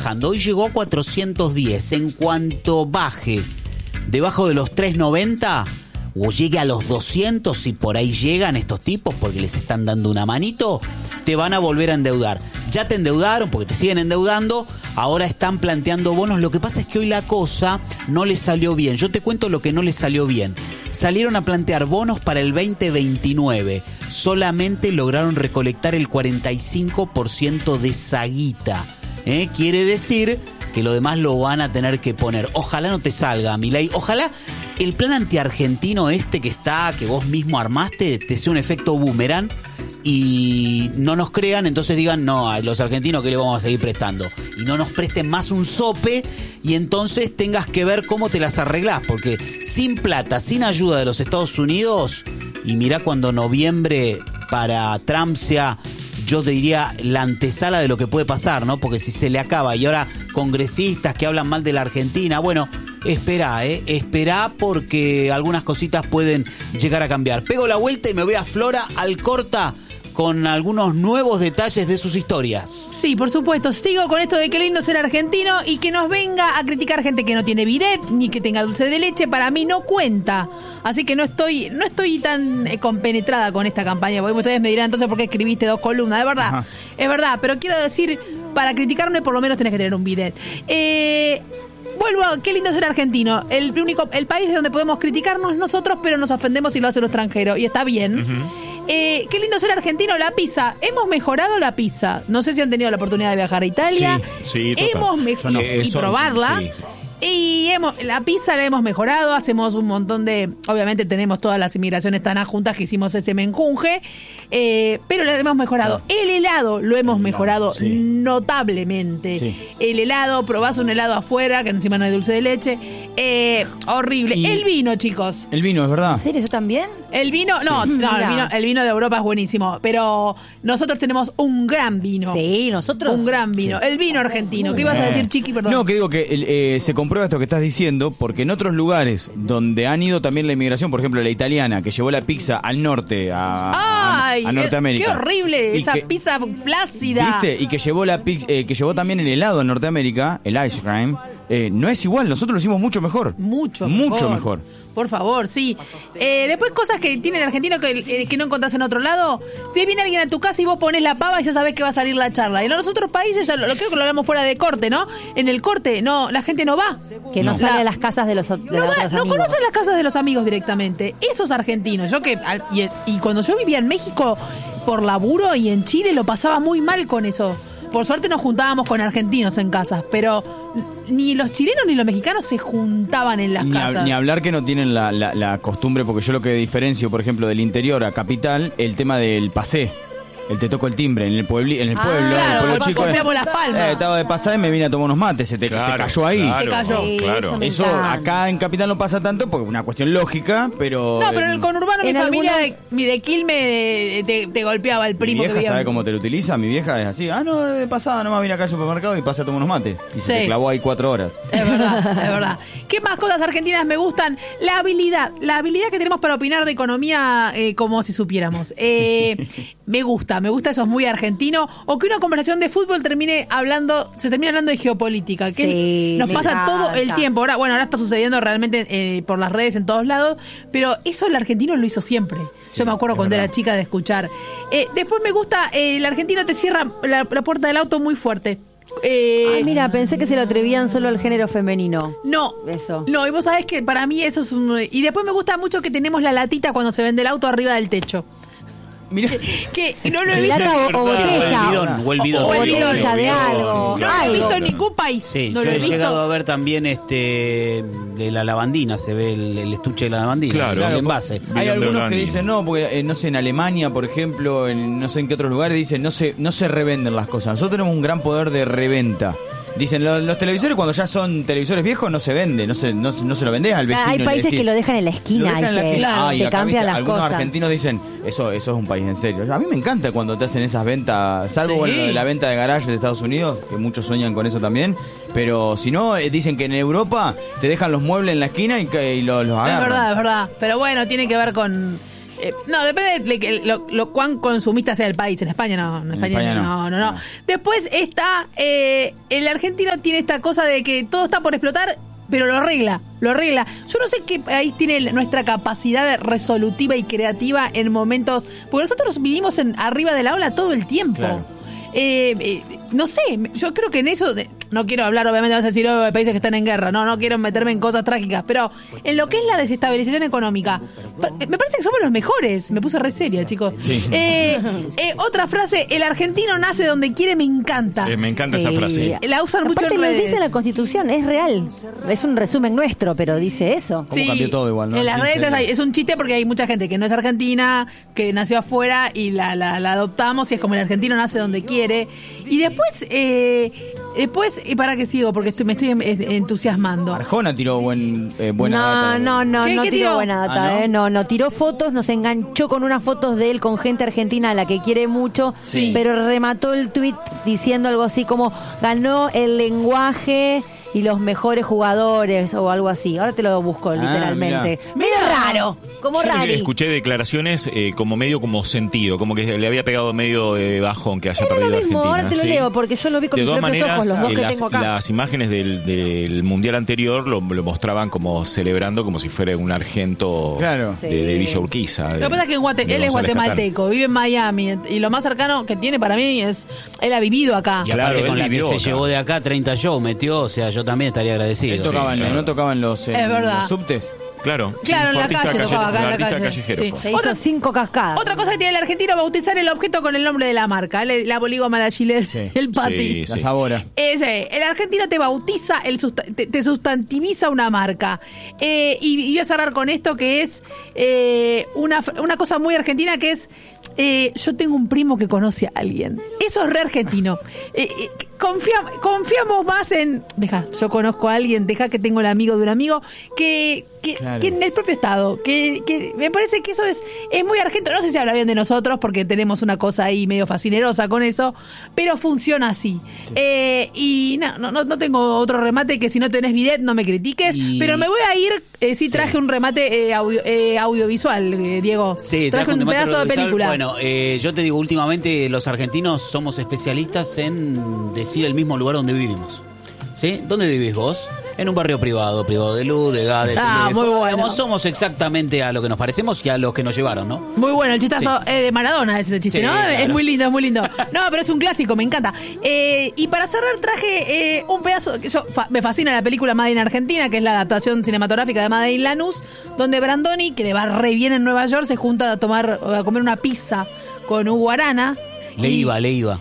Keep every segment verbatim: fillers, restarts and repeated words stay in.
bajando. Hoy llegó a cuatrocientos diez. En cuanto baje debajo de los tres noventa o llegue a los doscientos, y por ahí llegan estos tipos porque les están dando una manito, te van a volver a endeudar. Ya te endeudaron porque te siguen endeudando, ahora están planteando bonos. Lo que pasa es que hoy la cosa no les salió bien. Yo te cuento lo que no les salió bien. Salieron a plantear bonos para el veinte veintinueve. Solamente lograron recolectar el cuarenta y cinco por ciento de esa guita. ¿Eh? Quiere decir que lo demás lo van a tener que poner. Ojalá no te salga, Milei. Ojalá el plan antiargentino este que está, que vos mismo armaste, te sea un efecto boomerang y no nos crean, entonces digan, no, a los argentinos que le vamos a seguir prestando. Y no nos presten más un sope y entonces tengas que ver cómo te las arreglás. Porque sin plata, sin ayuda de los Estados Unidos, y mirá cuando noviembre para Trump sea, yo te diría, la antesala de lo que puede pasar, ¿no? Porque si se le acaba y ahora congresistas que hablan mal de la Argentina, bueno, esperá, ¿eh? Esperá porque algunas cositas pueden llegar a cambiar. Pego la vuelta y me voy a Flora Alcorta con algunos nuevos detalles de sus historias. Sí, por supuesto. Sigo con esto de qué lindo ser argentino y que nos venga a criticar gente que no tiene bidet ni que tenga dulce de leche. Para mí no cuenta. Así que no estoy no estoy tan eh, compenetrada con esta campaña. Porque ustedes me dirán entonces por qué escribiste dos columnas. Es verdad, Ajá. es verdad. Pero quiero decir, para criticarme por lo menos tenés que tener un bidet. Eh... Vuelvo a qué lindo ser argentino. El único, el país de donde podemos criticarnos nosotros, pero nos ofendemos si lo hace un extranjero. Y está bien. Uh-huh. Eh, qué lindo ser argentino, la pizza. Hemos mejorado la pizza. No sé si han tenido la oportunidad de viajar a Italia. Sí, sí, total. Hemos mejorado no. y Eso, probarla. Sí, sí. Y hemos, la pizza la hemos mejorado, hacemos un montón de... Obviamente tenemos todas las inmigraciones tan juntas que hicimos ese menjunje, eh, pero la hemos mejorado. No. El helado lo hemos el mejorado helado, sí. notablemente. Sí. El helado, probás un helado afuera, que encima no hay dulce de leche. Eh, horrible. Y el vino, chicos. El vino, es verdad. ¿En serio, eso también? El vino, sí. no, no el, vino, el vino de Europa es buenísimo, pero nosotros tenemos un gran vino. Sí, nosotros. Un gran vino. Sí. El vino argentino. ¿Qué ibas a decir, Chiqui? Perdón. No, que digo que eh, se compró prueba esto que estás diciendo, porque en otros lugares donde han ido también la inmigración, por ejemplo la italiana, que llevó la pizza al norte, a, Ay, a, a Norteamérica. ¡Qué horrible! Esa que, pizza flácida. ¿Viste? Y que llevó la pizza, eh, que llevó también el helado a Norteamérica, el ice cream, eh, no es igual, nosotros lo hicimos mucho mejor. Mucho mejor. Mucho mejor. Por favor, sí. Eh, después cosas que tiene el argentino que, eh, que no encontrás en otro lado. Te viene alguien a tu casa y vos pones la pava y ya sabés que va a salir la charla. Y en los otros países, ya lo, lo creo que lo hablamos fuera de corte, ¿no? En el corte, no, la gente no va. Que no, no sale la, a las casas de los, de no, los va, otros no amigos. conocen las casas de los amigos directamente. Esos argentinos. Yo que y, y cuando yo vivía en México por laburo y en Chile lo pasaba muy mal con eso. Por suerte nos juntábamos con argentinos en casas, pero ni los chilenos ni los mexicanos se juntaban en las ni casas. A, ni hablar que no tienen la, la, la costumbre, porque yo lo que diferencio, por ejemplo, del interior a capital, el tema del pasé. El te toco el timbre en el pueblo, en el ah, pueblo, claro, en el pueblo chico. Copiamos las palmas. Eh, estaba de pasada y me vine a tomar unos mates, se te, claro, te cayó ahí. Claro, te cayó. Sí, claro. Eso, eso acá en capital no pasa tanto porque es una cuestión lógica, pero... No, pero en el conurbano mi familia algunos... de, de Quilme te, te golpeaba el primo. Mi vieja que sabe veía... cómo te lo utiliza, mi vieja es así, ah, no, de pasada nomás vine acá al supermercado y pasé a tomar unos mates. Y se sí. te clavó ahí cuatro horas. Es verdad, es verdad. ¿Qué más cosas argentinas me gustan? La habilidad, la habilidad que tenemos para opinar de economía eh, como si supiéramos. Eh, me gusta, me gusta, eso es muy argentino. O que una conversación de fútbol termine hablando, se termine hablando de geopolítica, que sí, nos pasa encanta. todo el tiempo. Ahora, bueno, ahora está sucediendo realmente eh, por las redes en todos lados, pero eso el argentino lo hizo siempre. Sí, yo me acuerdo cuando verdad. era chica de escuchar. Eh, después me gusta, eh, el argentino te cierra la, la puerta del auto muy fuerte. Eh, Ay, mira, pensé que se lo atrevían solo al género femenino. No, eso. No, y vos sabés que para mí eso es un... Y después me gusta mucho que tenemos la latita cuando se vende el auto arriba del techo. Mira, que, que no lo he visto. Lata o, o botella. O el bidón, o el bidón. O botella de algo. No lo he visto en ningún país. Sí, no yo lo he he visto. llegado a ver también este de la lavandina, se ve el, el estuche de la lavandina, claro, el envase. Hay algunos que dicen no, porque eh, no sé, en Alemania, por ejemplo, en no sé en qué otros lugares, dicen no se, no se revenden las cosas. Nosotros tenemos un gran poder de reventa. Dicen, los, los televisores cuando ya son televisores viejos no se vende, no se, no, no se lo vendés al vecino. Hay países decís, que lo dejan en la esquina y en la se, esquina. Ah, y se acá, cambian ¿viste? las Algunos cosas. argentinos dicen, eso, eso es un país en serio. A mí me encanta cuando te hacen esas ventas, salvo sí. bueno, lo de la venta de garage de Estados Unidos, que muchos sueñan con eso también, pero si no, dicen que en Europa te dejan los muebles en la esquina y, y los, los agarran. Es verdad, es verdad, pero bueno, tiene que ver con... Eh, no, depende de que lo, lo cuán consumista sea el país. En España no, en España, España no. no, no, no. Después está, eh, el argentino tiene esta cosa de que todo está por explotar, pero lo arregla, lo arregla. Yo no sé qué país tiene nuestra capacidad resolutiva y creativa en momentos, porque nosotros vivimos en arriba de la ola todo el tiempo. Claro. Eh, eh, no sé, yo creo que en eso, de, no quiero hablar, obviamente vas a decir, oh, hay países que están en guerra, no, no quiero meterme en cosas trágicas, pero en lo que es la desestabilización económica, me parece que somos los mejores. Me puse re seria, chicos. Sí. Eh, eh, otra frase, el argentino nace donde quiere, me encanta. Eh, me encanta Sí. esa frase. La usan mucho Aparte en lo redes. dice la Constitución, es real. Es un resumen nuestro, pero dice eso. ¿Cómo cambió todo igual, no? En las redes Dice- es, es un chiste porque hay mucha gente que no es argentina, que nació afuera y la, la, la adoptamos y es como el argentino nace donde quiere. Y después, eh, después, y para que sigo, porque estoy, me estoy entusiasmando. Arjona tiró buen, eh, buena no, data. no, no, ¿Qué- no qué tiró tiró? buena data, Ah, ¿no? ¿eh? No, no, tiró fotos, nos enganchó con unas fotos de él con gente argentina a la que quiere mucho, Sí. pero remató el tuit diciendo algo así como ganó el lenguaje y los mejores jugadores o algo así. Ahora te lo busco literalmente. Medio raro, como Yo raro. escuché declaraciones eh, como medio como sentido, como que le había pegado medio de bajón que haya Era lo perdido mismo, Argentina. ahora te lo ¿sí? leo porque yo lo vi con De mis todas propios maneras, ojos, los dos eh, que las, tengo acá. las imágenes del, del mundial anterior lo, lo mostraban como celebrando como si fuera un argento Claro. de, de Sí. Villa Urquiza. Lo de- que pasa es que en Guate- de él es González guatemalteco, vive en Miami y lo más cercano que tiene para mí es, él ha vivido acá. Y Claro, aparte él con la que vivió se acá. llevó de acá treinta shows, metió, o sea, yo también estaría agradecido. Él tocaba en- claro. ¿No tocaban los, en Es verdad. los subtes? Claro, Claro, en fue la artista calle calle- tocaba acá, en la artista calle. callejero Sí. fue. Se hizo Otra- cinco cascadas. Otra cosa que tiene el argentino, bautizar el objeto con el nombre de la marca. Le- La boligoma, la chile, Sí. el pati. Sí, La sí. Sabora. Ese, el argentino te bautiza, el susta- te, te sustantiviza una marca. Eh, y, y voy a cerrar con esto que es eh, una, una cosa muy argentina que es, eh, yo tengo un primo que conoce a alguien. Eso es re argentino. Eh, eh, confia- confiamos más en, deja, yo conozco a alguien, deja que tengo el amigo de un amigo, que, que, Claro. que en el propio estado. Que, que me parece que eso es, es muy argentino. No sé si habla bien de nosotros porque tenemos una cosa ahí medio fascinerosa con eso, pero funciona así. Eh, y no, no, no tengo otro remate que si no tenés bidet no me critiques, Y- pero me voy a ir, eh, sí traje un remate eh, audio- eh, audiovisual, eh, Diego. Sí, traje trajo un tema pedazo de audiovisual. película. Bueno, eh, yo te digo, últimamente los argentinos somos especialistas en decir el mismo lugar donde vivimos. ¿Sí? ¿Dónde vivís vos? En un barrio privado, privado de luz, de gas, de Ah, teléfono. muy bueno. Digamos, somos exactamente a lo que nos parecemos y a los que nos llevaron, ¿no? Muy bueno, el chistazo eh, de Maradona, ese chiste, Sí, ¿no? claro. Es muy lindo, es muy lindo. No, pero es un clásico, me encanta. Eh, y para cerrar traje eh, un pedazo, que yo fa- me fascina la película Made in Argentina, que es la adaptación cinematográfica de Made in Lanús, donde Brandoni, que le va re bien en Nueva York, se junta a tomar, a comer una pizza con Hugo Arana. Le y, iba, le iba.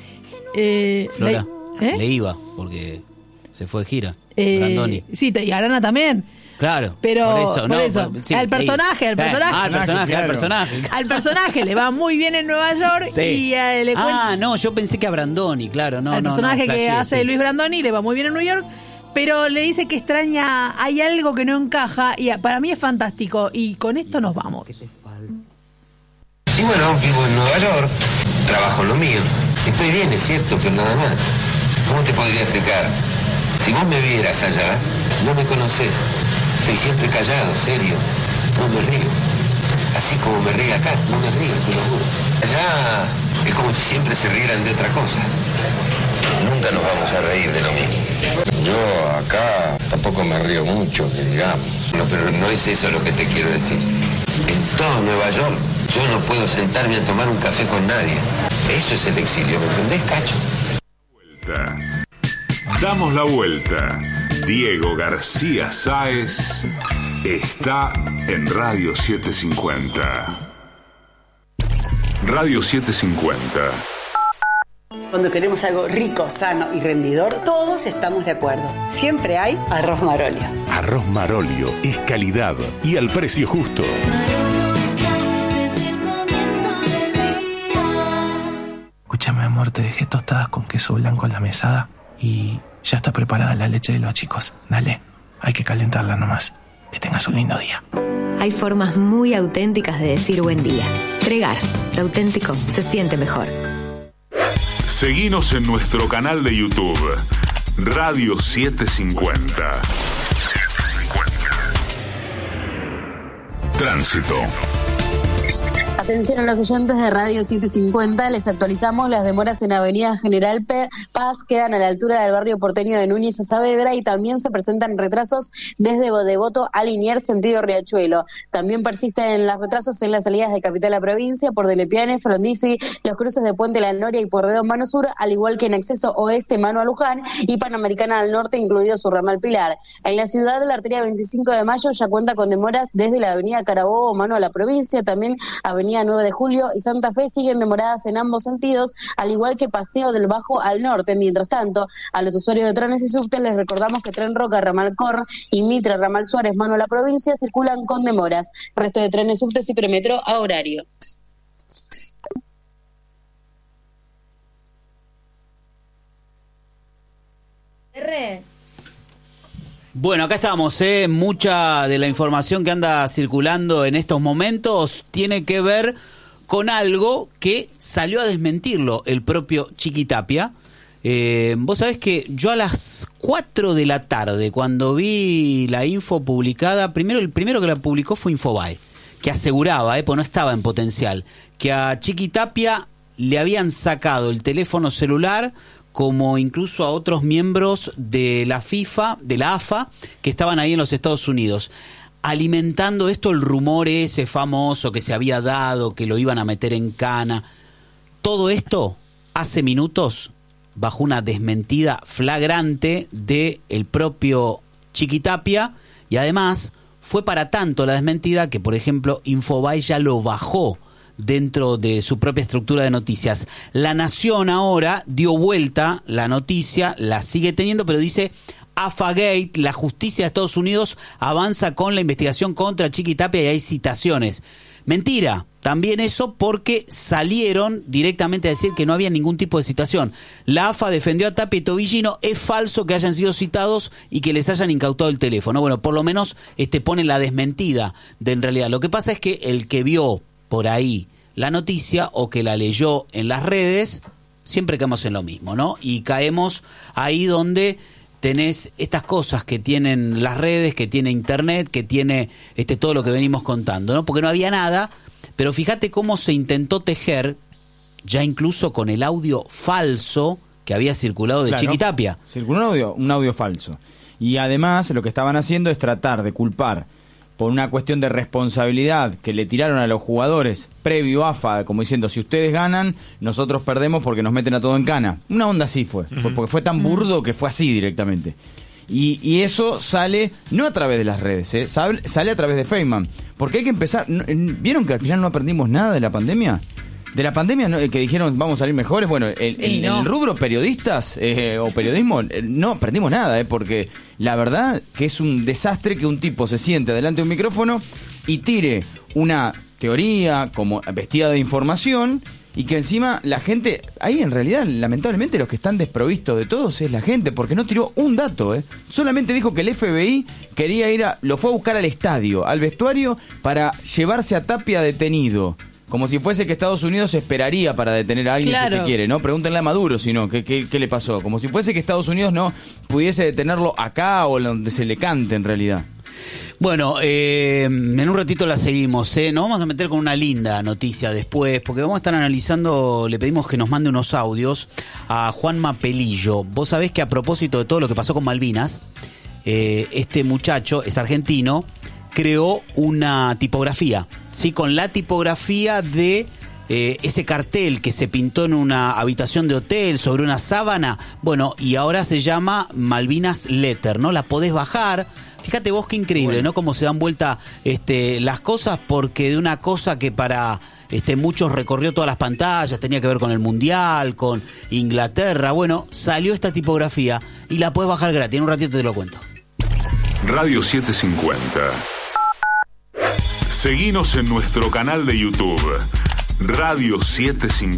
eh, Flora, le- ¿eh? le iba, porque se fue de gira. Eh, Brandoni. Sí, te- y Arana también. Claro. Pero, por eso, por no, eso. por- sí, Al personaje, al eh, personaje. Ah, al personaje, Claro. al personaje. Al personaje le va muy bien en Nueva York Sí. y eh, le cuenta... Ah, no, yo pensé que a Brandoni, claro, no, al no, personaje no, que flasheé, hace sí. Luis Brandoni le va muy bien en New York, pero le dice que extraña, hay algo que no encaja y para mí es fantástico y con esto nos vamos. Y bueno, vivo en Nueva York, trabajo en lo mío. Estoy bien, es cierto, pero nada más. ¿Cómo te podría explicar? Si vos me vieras allá, no me conocés. Estoy siempre callado, serio. No me río. Así como me río acá, no me río, te lo juro. Allá es como si siempre se rieran de otra cosa. Nunca nos vamos a reír de lo mismo. Yo acá tampoco me río mucho, que digamos. No, pero no es eso lo que te quiero decir. En todo Nueva York yo no puedo sentarme a tomar un café con nadie. Eso es el exilio, ¿me entendés, Cacho? Damos la vuelta. Diego García Sáez está en Radio setecientos cincuenta. Radio setecientos cincuenta. Cuando queremos algo rico, sano y rendidor, todos estamos de acuerdo. Siempre hay arroz Marolio. Arroz Marolio es calidad y al precio justo. Escúchame, amor, te dejé tostadas con queso blanco en la mesada y ya está preparada la leche de los chicos. Dale, hay que calentarla nomás. Que tengas un lindo día. Hay formas muy auténticas de decir buen día. Tregar, lo auténtico se siente mejor. Seguinos en nuestro canal de YouTube, Radio setecientos cincuenta. setecientos cincuenta. Tránsito. Atención a los oyentes de Radio setecientos cincuenta, les actualizamos las demoras en Avenida General Paz, quedan a la altura del barrio porteño de Núñez a Saavedra y también se presentan retrasos desde Devoto a Liniers, sentido Riachuelo. También persisten los retrasos en las salidas de Capital a Provincia por Delepiane, Frondizi, los cruces de Puente La Noria y Pueyrredón Mano Sur, al igual que en acceso oeste Mano a Luján y Panamericana al norte, incluido su ramal Pilar. En la ciudad, la arteria veinticinco de mayo ya cuenta con demoras desde la Avenida Carabobo, Mano a la Provincia, también Avenida nueve de julio y Santa Fe siguen demoradas en ambos sentidos, al igual que Paseo del Bajo al norte. Mientras tanto, a los usuarios de trenes y subtes les recordamos que Tren Roca, Ramal Cor y Mitre, Ramal Suárez, Mano a la Provincia circulan con demoras. Resto de trenes, subtes y premetro a horario. R. Bueno, acá estamos, ¿eh? Mucha de la información que anda circulando en estos momentos tiene que ver con algo que salió a desmentirlo el propio Chiquitapia. Eh, vos sabés que yo a las cuatro de la tarde, cuando vi la info publicada, primero el primero que la publicó fue Infobae, que aseguraba, eh, pues no estaba en Potencial, que a Chiquitapia le habían sacado el teléfono celular, como incluso a otros miembros de la FIFA, de la A F A, que estaban ahí en los Estados Unidos, alimentando esto el rumor ese famoso que se había dado, que lo iban a meter en cana. Todo esto hace minutos, bajo una desmentida flagrante de el propio Chiquitapia, y además fue para tanto la desmentida que, por ejemplo, Infobae ya lo bajó dentro de su propia estructura de noticias. La Nación ahora dio vuelta la noticia, la sigue teniendo, pero dice: AFAGate, la justicia de Estados Unidos avanza con la investigación contra Chiquitapia y hay citaciones. Mentira, también eso, porque salieron directamente a decir que no había ningún tipo de citación. La A F A defendió a Tapia y Tobillino, es falso que hayan sido citados y que les hayan incautado el teléfono. Bueno, por lo menos este pone la desmentida de en realidad. Lo que pasa es que el que vio por ahí la noticia o que la leyó en las redes, siempre caemos en lo mismo, ¿no? Y caemos ahí donde tenés estas cosas que tienen las redes, que tiene internet, que tiene este todo lo que venimos contando, ¿no? Porque no había nada, pero fíjate cómo se intentó tejer, ya incluso con el audio falso que había circulado de claro, Chiquitapia. Circuló un audio, un audio falso. Y además lo que estaban haciendo es tratar de culpar por una cuestión de responsabilidad que le tiraron a los jugadores previo A F A, como diciendo, si ustedes ganan, nosotros perdemos porque nos meten a todo en cana. Una onda así fue, uh-huh. fue porque fue tan burdo que fue así directamente. Y, y eso sale no a través de las redes, ¿eh? sale, sale a través de Feynman. Porque hay que empezar, ¿vieron que al final no aprendimos nada de la pandemia? De la pandemia, ¿no? Que dijeron vamos a salir mejores. Bueno, el, el, no. el rubro periodistas eh, o periodismo, eh, no aprendimos nada, eh, porque la verdad que es un desastre que un tipo se siente delante de un micrófono y tire una teoría como vestida de información y que encima la gente, ahí en realidad lamentablemente los que están desprovistos de todos es la gente, porque no tiró un dato, eh. solamente dijo que el F B I quería ir a, lo fue a buscar al estadio, al vestuario, para llevarse a Tapia detenido. Como si fuese que Estados Unidos esperaría para detener a alguien claro. si que quiere, ¿no? Pregúntenle a Maduro, si no, ¿qué, qué, ¿qué le pasó? Como si fuese que Estados Unidos no pudiese detenerlo acá o donde se le cante en realidad. Bueno, eh, en un ratito la seguimos, ¿eh? Nos vamos a meter con una linda noticia después, porque vamos a estar analizando, le pedimos que nos mande unos audios a Juanma Pelillo. Vos sabés que a propósito de todo lo que pasó con Malvinas, eh, este muchacho es argentino, creó una tipografía, ¿sí? Con la tipografía de eh, ese cartel que se pintó en una habitación de hotel sobre una sábana. Bueno, y ahora se llama Malvinas Letter, ¿no? La podés bajar. Fíjate vos qué increíble, bueno. ¿no? Cómo se dan vuelta este, las cosas, porque de una cosa que para este, muchos recorrió todas las pantallas, tenía que ver con el Mundial, con Inglaterra. Bueno, salió esta tipografía y la podés bajar gratis. En un ratito te lo cuento. Radio setecientos cincuenta. Seguinos en nuestro canal de YouTube, Radio setecientos cincuenta. setecientos cincuenta.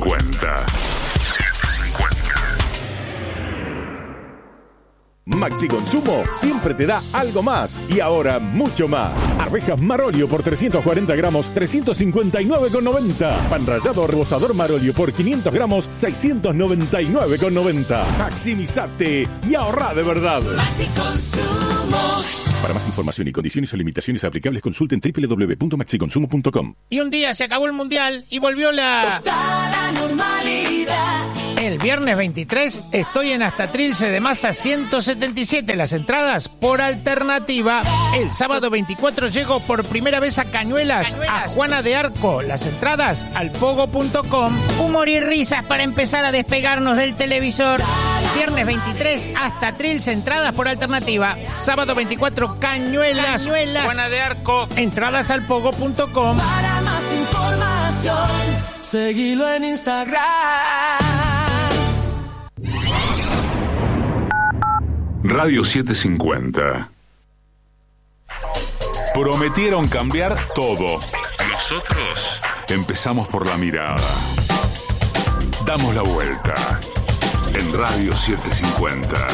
Maxi Consumo siempre te da algo más y ahora mucho más. Arvejas Marolio por trescientos cuarenta gramos, trescientos cincuenta y nueve con noventa. Pan rallado rebozador Marolio por quinientos gramos, seiscientos noventa y nueve con noventa. Maximizate y ahorrá de verdad. Maxi Consumo. Para más información y condiciones o limitaciones aplicables, consulten doble u doble u doble u punto maxi consumo punto com. Y un día se acabó el mundial y volvió la... Total normalidad. El viernes veintitrés estoy en Hasta Trilce de Masa ciento setenta y siete, las entradas por alternativa. El sábado veinticuatro llego por primera vez a Cañuelas, Cañuelas. a Juana de Arco, las entradas al pogo punto com. Humor y risas para empezar a despegarnos del televisor. Viernes veintitrés Hasta Trilce, entradas por alternativa. Sábado veinticuatro Cañuelas, Cañuelas. Juana de Arco, entradas al pogo punto com. Para más información, seguilo en Instagram. Radio setecientos cincuenta. Prometieron cambiar todo. Nosotros empezamos por la mirada. Damos la vuelta. En Radio setecientos cincuenta.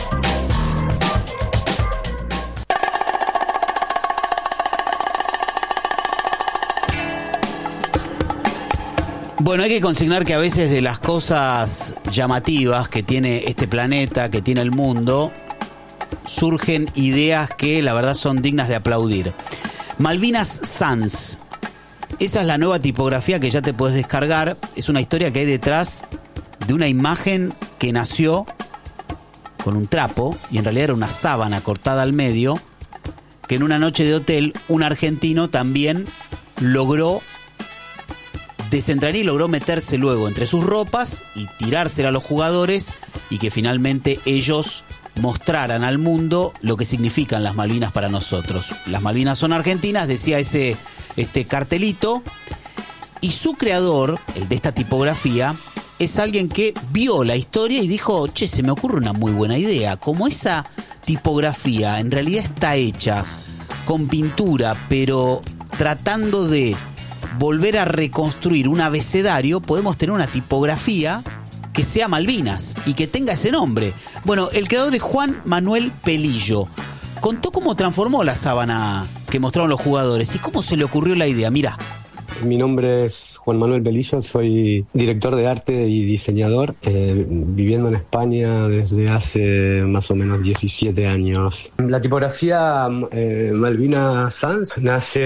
Bueno, hay que consignar que a veces de las cosas llamativas que tiene este planeta, que tiene el mundo, surgen ideas que la verdad son dignas de aplaudir. Malvinas Sans. Esa es la nueva tipografía que ya te puedes descargar. Es una historia que hay detrás de una imagen que nació con un trapo, y en realidad era una sábana cortada al medio, que en una noche de hotel un argentino también logró desentrañar y logró meterse luego entre sus ropas y tirársela a los jugadores, y que finalmente ellos mostraran al mundo lo que significan las Malvinas para nosotros. Las Malvinas son argentinas, decía ese este cartelito, y su creador, el de esta tipografía, es alguien que vio la historia y dijo, che, se me ocurre una muy buena idea. Como esa tipografía en realidad está hecha con pintura, pero tratando de volver a reconstruir un abecedario, podemos tener una tipografía que sea Malvinas y que tenga ese nombre. Bueno, el creador es Juan Manuel Pelillo. Contó cómo transformó la sábana que mostraron los jugadores y cómo se le ocurrió la idea. Mirá. Mi nombre es Juan Manuel Pelillo, soy director de arte y diseñador, eh, viviendo en España desde hace más o menos diecisiete años. La tipografía eh, Malvina Sans nace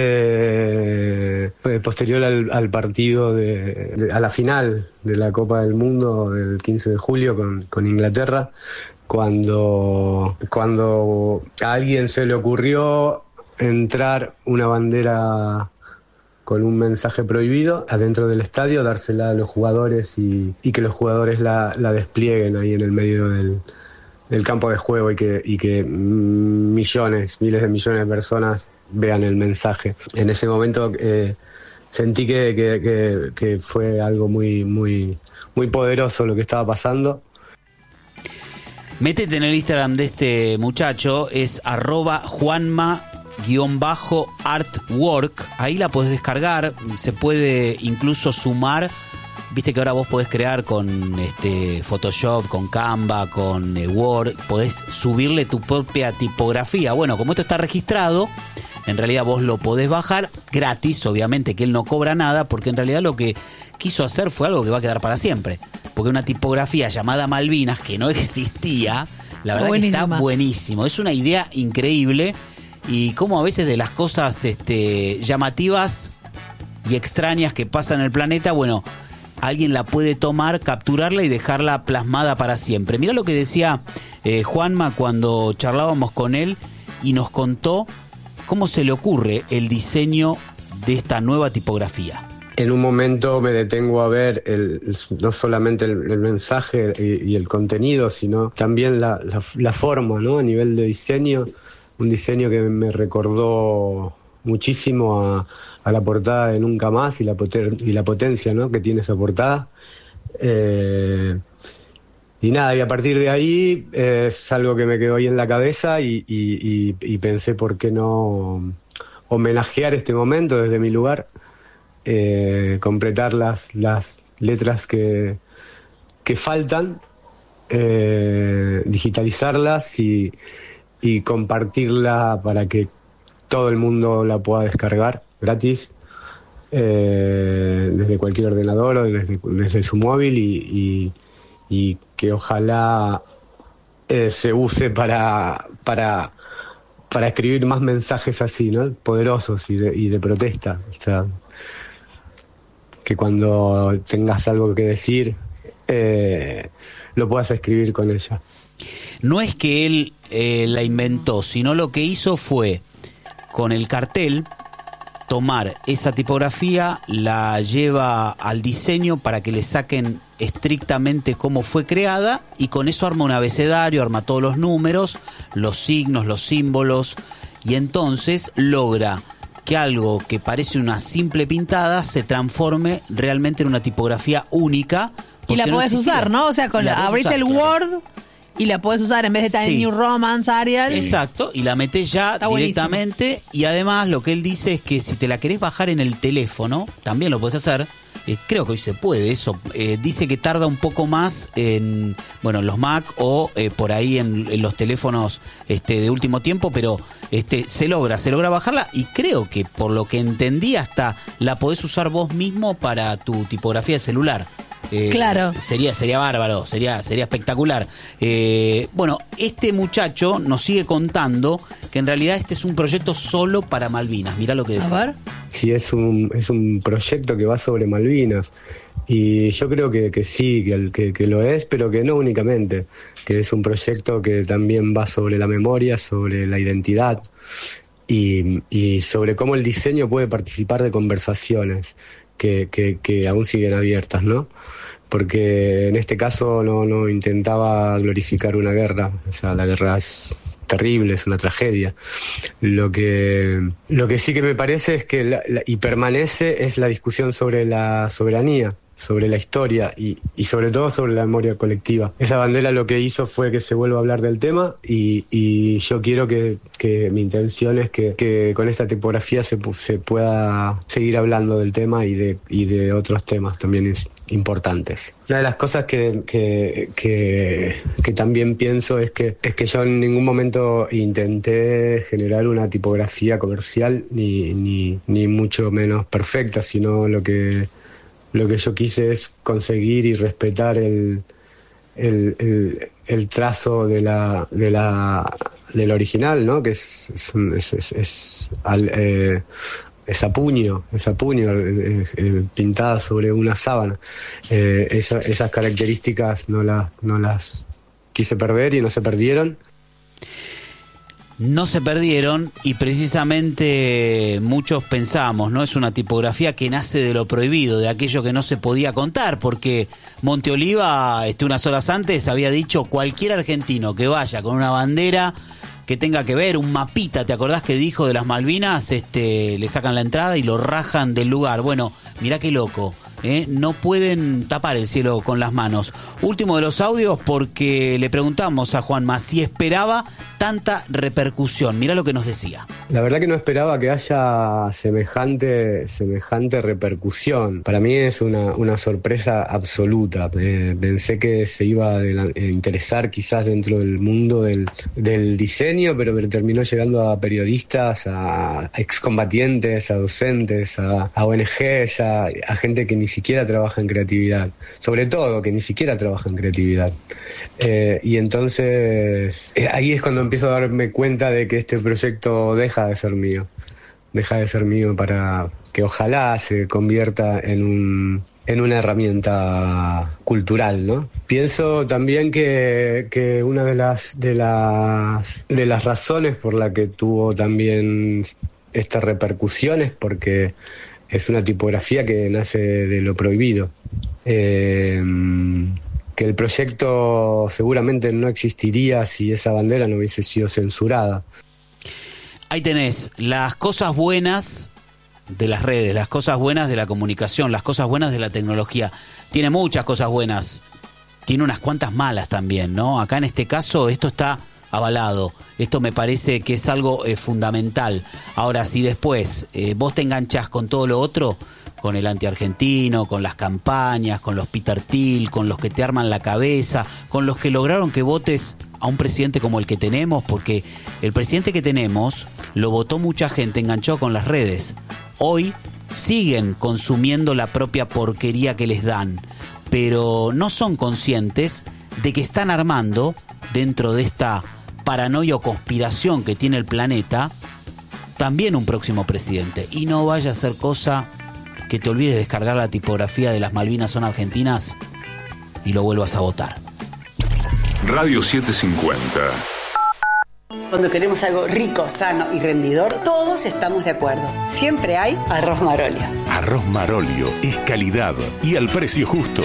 eh, posterior al, al partido, de, de, a la final de la Copa del Mundo del quince de julio con, con Inglaterra, cuando, cuando a alguien se le ocurrió entrar una bandera con un mensaje prohibido adentro del estadio, dársela a los jugadores y, y que los jugadores la, la desplieguen ahí en el medio del, del campo de juego, y que, y que millones, miles de millones de personas vean el mensaje. En ese momento eh, sentí que, que, que, que fue algo muy, muy, muy poderoso lo que estaba pasando. Métete en el Instagram de este muchacho, es arroba Juanma guión bajo artwork, ahí la podés descargar, se puede incluso sumar, viste que ahora vos podés crear con este Photoshop, con Canva, con eh, Word, podés subirle tu propia tipografía. Bueno, como esto está registrado, en realidad vos lo podés bajar gratis, obviamente que él no cobra nada, porque en realidad lo que quiso hacer fue algo que va a quedar para siempre, porque una tipografía llamada Malvinas, que no existía, la verdad que está buenísimo, es una idea increíble. Y cómo a veces de las cosas este, llamativas y extrañas que pasan en el planeta, bueno, alguien la puede tomar, capturarla y dejarla plasmada para siempre. Mirá lo que decía eh, Juanma cuando charlábamos con él y nos contó cómo se le ocurre el diseño de esta nueva tipografía. En un momento me detengo a ver el, no solamente el, el mensaje y, y el contenido, sino también la, la, la forma, ¿no? A nivel de diseño. Un diseño que me recordó muchísimo a, a la portada de Nunca Más y la, poten- y la potencia, ¿no?, que tiene esa portada. Eh, y nada, y a partir de ahí eh, es algo que me quedó ahí en la cabeza y, y, y, y pensé por qué no homenajear este momento desde mi lugar, eh, completar las, las letras que, que faltan eh, digitalizarlas y, y compartirla para que todo el mundo la pueda descargar gratis eh, desde cualquier ordenador o desde, desde su móvil y, y, y que ojalá eh, se use para, para, para escribir más mensajes así, ¿no? Poderosos y de, y de protesta. O sea, que cuando tengas algo que decir eh, lo puedas escribir con ella. No es que él eh, la inventó, sino lo que hizo fue con el cartel tomar esa tipografía, la lleva al diseño para que le saquen estrictamente cómo fue creada y con eso arma un abecedario, arma todos los números, los signos, los símbolos y entonces logra que algo que parece una simple pintada se transforme realmente en una tipografía única. Y la no podés existía. usar, ¿no? O sea, con la, abrís el Word y la podés usar en vez de estar en Sí. New Romance, Arial. Exacto, y la metés ya Está directamente y además lo que él dice es que si te la querés bajar en el teléfono, también lo podés hacer. Eh, creo que hoy se puede eso. Eh, dice que tarda un poco más en, bueno, en los Mac o eh, por ahí en, en los teléfonos este, de último tiempo, pero este, se logra, se logra bajarla y creo que por lo que entendí hasta la podés usar vos mismo para tu tipografía de celular. Eh, Claro. Sería, sería bárbaro, sería, sería espectacular. Eh, bueno, este muchacho nos sigue contando que en realidad este es un proyecto solo para Malvinas. Mirá lo que dice. A ver. Sí, es un, es un proyecto que va sobre Malvinas. Y yo creo que, que sí, que, que, que lo es, pero que no únicamente. Que es un proyecto que también va sobre la memoria, sobre la identidad y, y sobre cómo el diseño puede participar de conversaciones que, que, que aún siguen abiertas, ¿no? Porque en este caso no, no intentaba glorificar una guerra. O sea, la guerra es terrible, es una tragedia. Lo que, lo que sí que me parece es que, la, la, y permanece, es la discusión sobre la soberanía, sobre la historia y, y sobre todo sobre la memoria colectiva. Esa bandera lo que hizo fue que se vuelva a hablar del tema y, y yo quiero que, que mi intención es que, que con esta tipografía se, se pueda seguir hablando del tema y de, y de otros temas también es importantes. Una de las cosas que, que, que, que también pienso es que, es que yo en ningún momento intenté generar una tipografía comercial ni, ni, ni mucho menos perfecta, sino lo que Lo que yo quise es conseguir y respetar el, el, el, el trazo de la, de la, del original, ¿no? Que es, es, es, es, es, al, eh, es a puño, es a puño eh, eh, pintada sobre una sábana. Eh, esa, esas características no las, no las quise perder y no se perdieron. No se perdieron y precisamente muchos pensamos, ¿no? Es una tipografía que nace de lo prohibido, de aquello que no se podía contar, porque Monteoliva, este, unas horas antes, había dicho cualquier argentino que vaya con una bandera que tenga que ver, un mapita, ¿te acordás que dijo de las Malvinas? Este, le sacan la entrada y lo rajan del lugar. Bueno, mirá qué loco. ¿Eh? No pueden tapar el cielo con las manos. Último de los audios porque le preguntamos a Juanma si esperaba tanta repercusión. Mirá lo que nos decía. La verdad que no esperaba que haya semejante, semejante repercusión. Para mí es una, una sorpresa absoluta. Eh, pensé que se iba a interesar quizás dentro del mundo del, del diseño, pero me terminó llegando a periodistas, a excombatientes, a docentes, a, a O N Ges, a, a gente que ni siquiera trabaja en creatividad, sobre todo que ni siquiera trabaja en creatividad. Eh, y entonces eh, ahí es cuando empiezo a darme cuenta de que este proyecto deja de ser mío, deja de ser mío para que ojalá se convierta en un en una herramienta cultural, ¿no? Pienso también que, que una de las de las de las razones por la que tuvo también esta repercusión es porque es una tipografía que nace de lo prohibido. Eh, que el proyecto seguramente no existiría si esa bandera no hubiese sido censurada. Ahí tenés las cosas buenas de las redes, las cosas buenas de la comunicación, las cosas buenas de la tecnología. Tiene muchas cosas buenas, tiene unas cuantas malas también, ¿no? Acá en este caso esto está avalado. Esto me parece que es algo eh, fundamental. Ahora, si después eh, vos te enganchás con todo lo otro, con el antiargentino, con las campañas, con los Peter Thiel, con los que te arman la cabeza, con los que lograron que votes a un presidente como el que tenemos, porque el presidente que tenemos lo votó mucha gente enganchado con las redes. Hoy siguen consumiendo la propia porquería que les dan, pero no son conscientes de que están armando, dentro de esta paranoia o conspiración que tiene el planeta, también un próximo presidente. Y no vaya a ser cosa que te olvides de descargar la tipografía de las Malvinas son argentinas y lo vuelvas a votar. Radio setecientos cincuenta. Cuando queremos algo rico, sano y rendidor, todos estamos de acuerdo. Siempre hay arroz Marolio. Arroz Marolio es calidad y al precio justo.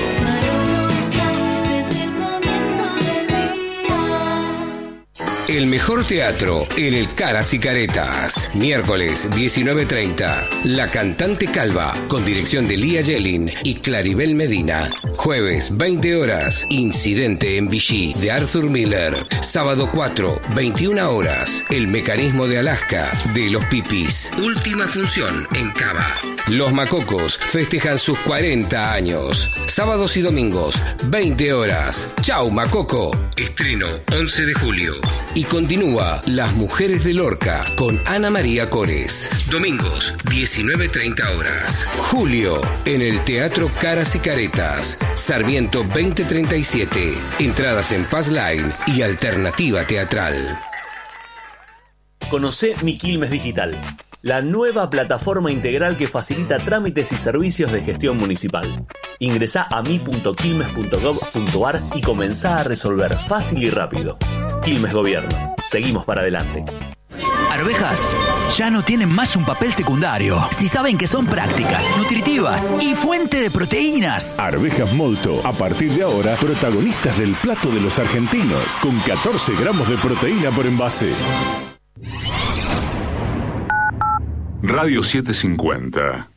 El mejor teatro en el Caras y Caretas. Miércoles diecinueve treinta. La Cantante Calva, con dirección de Lía Yelin y Claribel Medina. Jueves veinte horas. Incidente en Vichy, de Arthur Miller. Sábado cuatro, veintiuna horas. El Mecanismo de Alaska, de Los Pipis. Última función en Cava. Los Macocos festejan sus cuarenta años. Sábados y domingos, veinte horas. Chau Macoco. Estreno once de julio. Y continúa Las Mujeres de Lorca con Ana María Cores. Domingos, diecinueve treinta horas. Julio, en el Teatro Caras y Caretas. Sarmiento veinte treinta y siete. Entradas en Paz Line y Alternativa Teatral. Conocé Mi Quilmes Digital, la nueva plataforma integral que facilita trámites y servicios de gestión municipal. Ingresá a mi punto quilmes punto gov punto ar y comenzá a resolver fácil y rápido. Quilmes Gobierno. Seguimos para adelante. Arvejas ya no tienen más un papel secundario. Si saben que son prácticas, nutritivas y fuente de proteínas. Arvejas Molto, a partir de ahora, protagonistas del plato de los argentinos, con catorce gramos de proteína por envase. Radio setecientos cincuenta.